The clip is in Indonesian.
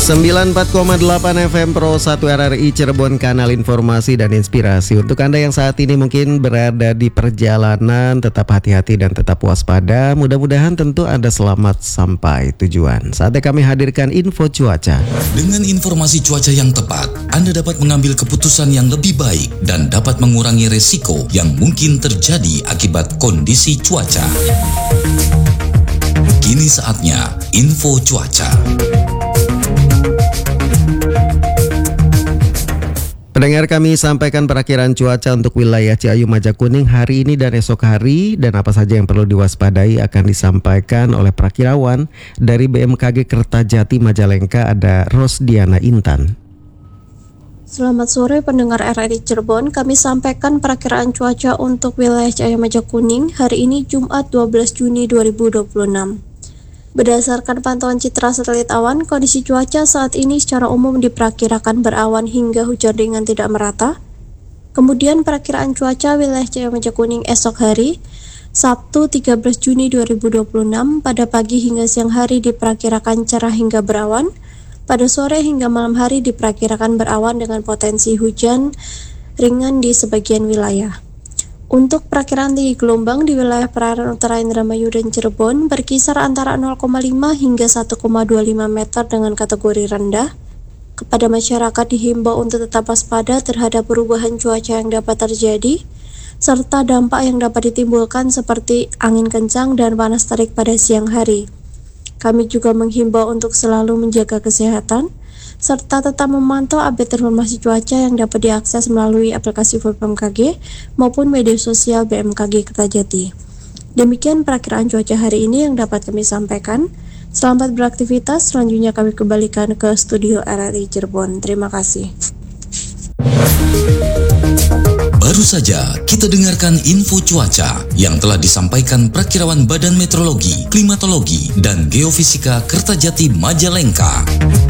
94,8 FM Pro 1 RRI Cirebon, kanal informasi dan inspirasi. Untuk Anda yang saat ini mungkin berada di perjalanan, tetap hati-hati dan tetap waspada. Mudah-mudahan tentu Anda selamat sampai tujuan. Saatnya kami hadirkan info cuaca. Dengan informasi cuaca yang tepat, Anda dapat mengambil keputusan yang lebih baik dan dapat mengurangi resiko yang mungkin terjadi akibat kondisi cuaca. Kini saatnya info cuaca. Pendengar, kami sampaikan perakiraan cuaca untuk wilayah Ciayu Majakuning hari ini dan esok hari, dan apa saja yang perlu diwaspadai akan disampaikan oleh perakirawan dari BMKG Kertajati Majalengka, ada Rosdiana Intan. Selamat sore pendengar RRI Cirebon, kami sampaikan perakiraan cuaca untuk wilayah Ciayu Majakuning hari ini Jumat 12 Juni 2026. Berdasarkan pantauan citra satelit awan, kondisi cuaca saat ini secara umum diperkirakan berawan hingga hujan ringan tidak merata. Kemudian perakiraan cuaca wilayah Ciayu Majakuning esok hari, Sabtu 13 Juni 2026, pada pagi hingga siang hari diperkirakan cerah hingga berawan. Pada sore hingga malam hari diperkirakan berawan dengan potensi hujan ringan di sebagian wilayah. Untuk perakiraan tinggi gelombang di wilayah perairan utara Indramayu dan Cirebon berkisar antara 0,5 hingga 1,25 meter dengan kategori rendah. Kepada masyarakat dihimbau untuk tetap waspada terhadap perubahan cuaca yang dapat terjadi, serta dampak yang dapat ditimbulkan seperti angin kencang dan panas terik pada siang hari. Kami juga menghimbau untuk selalu menjaga kesehatan, serta tetap memantau update informasi cuaca yang dapat diakses melalui aplikasi BMKG maupun media sosial BMKG Kertajati. Demikian perakiraan cuaca hari ini yang dapat kami sampaikan. Selamat beraktivitas, selanjutnya kami kembalikan ke studio RRI Cirebon. Terima kasih. Baru saja kita dengarkan info cuaca yang telah disampaikan perakirawan Badan Meteorologi, Klimatologi, dan Geofisika Kertajati Majalengka.